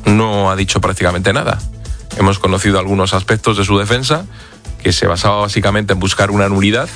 no ha dicho prácticamente nada. Hemos conocido algunos aspectos de su defensa, que se basaba básicamente en buscar una nulidad,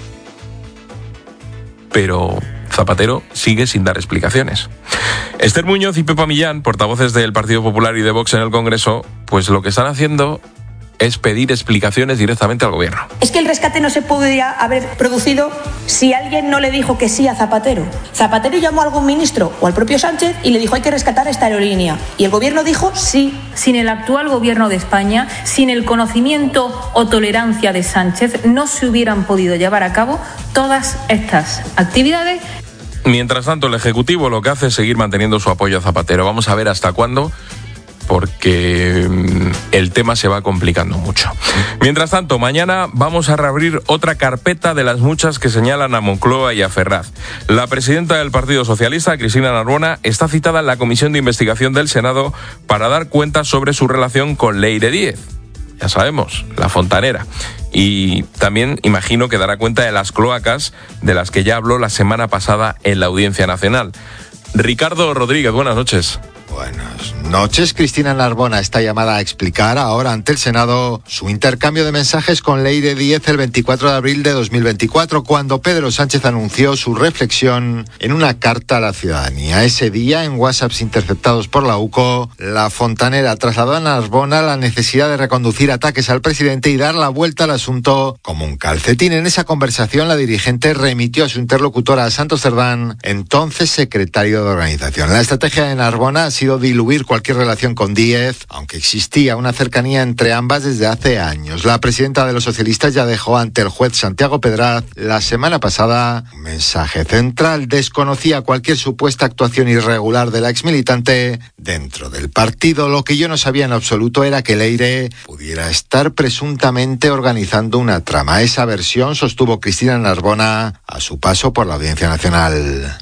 pero Zapatero sigue sin dar explicaciones. Esther Muñoz y Pepa Millán, portavoces del Partido Popular y de Vox en el Congreso, pues lo que están haciendo es pedir explicaciones directamente al gobierno. Es que el rescate no se podría haber producido si alguien no le dijo que sí a Zapatero. Zapatero llamó a algún ministro o al propio Sánchez y le dijo hay que rescatar esta aerolínea. Y el gobierno dijo sí. Sin el actual gobierno de España, sin el conocimiento o tolerancia de Sánchez, no se hubieran podido llevar a cabo todas estas actividades. Mientras tanto, el Ejecutivo lo que hace es seguir manteniendo su apoyo a Zapatero. Vamos a ver hasta cuándo, porque el tema se va complicando mucho. Mientras tanto, mañana vamos a reabrir otra carpeta de las muchas que señalan a Moncloa y a Ferraz. La presidenta del Partido Socialista, Cristina Narbona, está citada en la Comisión de Investigación del Senado para dar cuenta sobre su relación con Leire Díez. Ya sabemos, la fontanera. Y también imagino que dará cuenta de las cloacas de las que ya habló la semana pasada en la Audiencia Nacional. Ricardo Rodríguez, buenas noches. Buenas noches. Cristina Narbona está llamada a explicar ahora ante el Senado su intercambio de mensajes con Leire Díez el 24 de abril de 2024, cuando Pedro Sánchez anunció su reflexión en una carta a la ciudadanía. Ese día, en WhatsApps interceptados por la UCO, la fontanera trasladó a Narbona la necesidad de reconducir ataques al presidente y dar la vuelta al asunto como un calcetín. En esa conversación, la dirigente remitió a su interlocutora a Santos Cerdán, entonces secretario de organización. La estrategia de Narbona ha sido diluir cualquier relación con Díez, aunque existía una cercanía entre ambas desde hace años. La presidenta de los socialistas ya dejó ante el juez Santiago Pedraz la semana pasada un mensaje central. Desconocía cualquier supuesta actuación irregular de la exmilitante dentro del partido. Lo que yo no sabía en absoluto era que Leire pudiera estar presuntamente organizando una trama. Esa versión sostuvo Cristina Narbona a su paso por la Audiencia Nacional.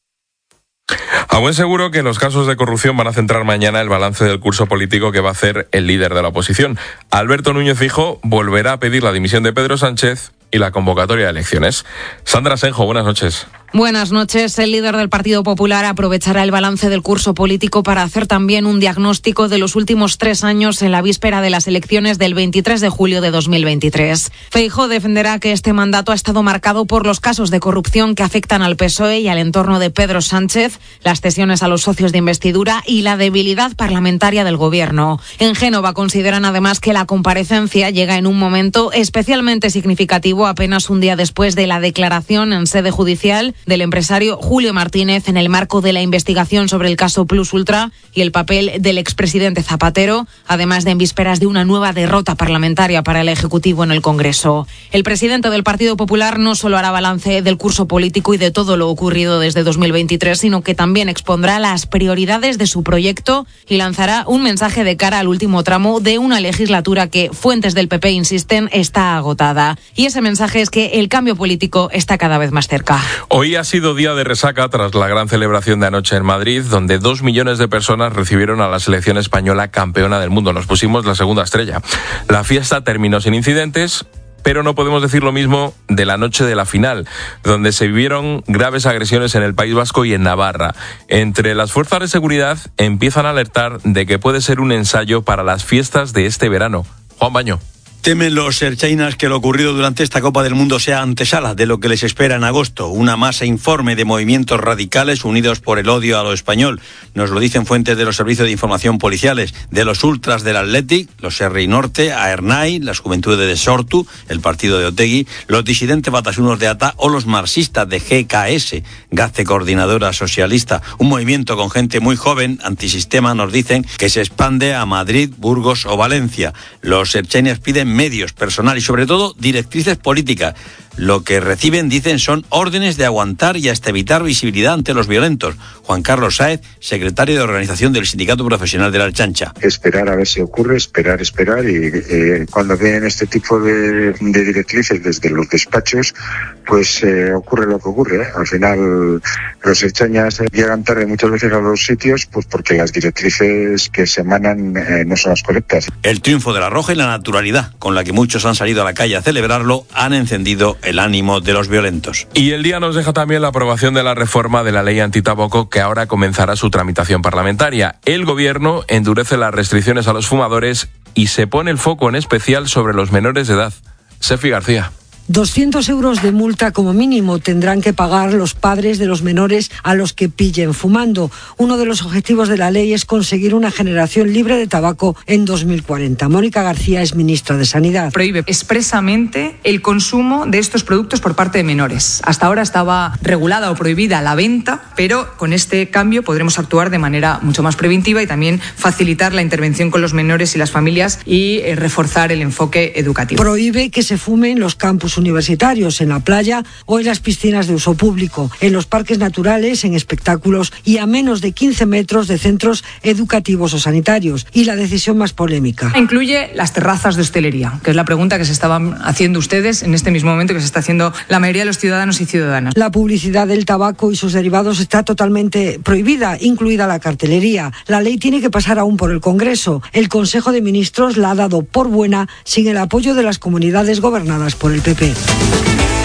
A buen seguro que los casos de corrupción van a centrar mañana el balance del curso político que va a hacer el líder de la oposición. Alberto Núñez Feijóo volverá a pedir la dimisión de Pedro Sánchez y la convocatoria de elecciones. Sandra Senjo, buenas noches. Buenas noches. El líder del Partido Popular aprovechará el balance del curso político para hacer también un diagnóstico de los últimos 3 años en la víspera de las elecciones del 23 de julio de 2023. Feijóo defenderá que este mandato ha estado marcado por los casos de corrupción que afectan al PSOE y al entorno de Pedro Sánchez, las cesiones a los socios de investidura y la debilidad parlamentaria del gobierno. En Génova consideran además que la comparecencia llega en un momento especialmente significativo, apenas un día después de la declaración en sede judicial del empresario Julio Martínez en el marco de la investigación sobre el caso Plus Ultra y el papel del expresidente Zapatero, además de en vísperas de una nueva derrota parlamentaria para el Ejecutivo en el Congreso. El presidente del Partido Popular no solo hará balance del curso político y de todo lo ocurrido desde 2023, sino que también expondrá las prioridades de su proyecto y lanzará un mensaje de cara al último tramo de una legislatura que, fuentes del PP insisten, está agotada. Y ese mensaje es que el cambio político está cada vez más cerca. Hoy ha sido día de resaca tras la gran celebración de anoche en Madrid, donde 2 millones de personas recibieron a la selección española campeona del mundo. Nos pusimos la segunda estrella. La fiesta terminó sin incidentes, pero no podemos decir lo mismo de la noche de la final, donde se vivieron graves agresiones en el País Vasco y en Navarra. Entre las fuerzas de seguridad empiezan a alertar de que puede ser un ensayo para las fiestas de este verano. Juan Baño. Temen los erchainas que lo ocurrido durante esta Copa del Mundo sea antesala de lo que les espera en agosto. Una masa informe de movimientos radicales unidos por el odio a lo español. Nos lo dicen fuentes de los servicios de información policiales. De los ultras del Athletic, los Serri Norte, Aernay, las Juventudes de Sortu, el partido de Otegi, los disidentes batasunos de ATA o los marxistas de GKS, Gazte Coordinadora Socialista. Un movimiento con gente muy joven, antisistema, nos dicen, que se expande a Madrid, Burgos o Valencia. Los erchainas piden medios, personal y sobre todo directrices políticas. Lo que reciben, dicen, son órdenes de aguantar y hasta evitar visibilidad ante los violentos. Juan Carlos Sáez, secretario de organización del Sindicato Profesional de la Ertzaintza. Esperar a ver si ocurre, esperar y cuando vienen este tipo de directrices desde los despachos, pues ocurre lo que ocurre. Al final los ertzainas llegan tarde muchas veces a los sitios, pues porque las directrices que se emanan no son las correctas. El triunfo de la Roja y la naturalidad con la que muchos han salido a la calle a celebrarlo han encendido el ánimo de los violentos. Y el día nos deja también la aprobación de la reforma de la ley antitabaco, que ahora comenzará su tramitación parlamentaria. El Gobierno endurece las restricciones a los fumadores y se pone el foco en especial sobre los menores de edad. Sefi García. 200 euros de multa como mínimo tendrán que pagar los padres de los menores a los que pillen fumando. Uno de los objetivos de la ley es conseguir una generación libre de tabaco en 2040. Mónica García es ministra de Sanidad. Prohíbe expresamente el consumo de estos productos por parte de menores. Hasta ahora estaba regulada o prohibida la venta, pero con este cambio podremos actuar de manera mucho más preventiva y también facilitar la intervención con los menores y las familias y reforzar el enfoque educativo. Prohíbe que se fume en los campus universitarios, en la playa o en las piscinas de uso público, en los parques naturales, en espectáculos y a menos de 15 metros de centros educativos o sanitarios. Y la decisión más polémica. Incluye las terrazas de hostelería, que es la pregunta que se estaban haciendo ustedes en este mismo momento, que se está haciendo la mayoría de los ciudadanos y ciudadanas. La publicidad del tabaco y sus derivados está totalmente prohibida, incluida la cartelería. La ley tiene que pasar aún por el Congreso. El Consejo de Ministros la ha dado por buena sin el apoyo de las comunidades gobernadas por el PP.